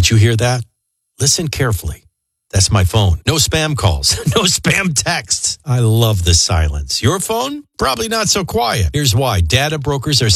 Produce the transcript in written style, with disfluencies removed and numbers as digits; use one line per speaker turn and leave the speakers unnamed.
Did you hear that? Listen carefully. That's my phone. No spam calls. No spam texts. I love the silence. Your phone? Probably not so quiet. Here's why. Data brokers are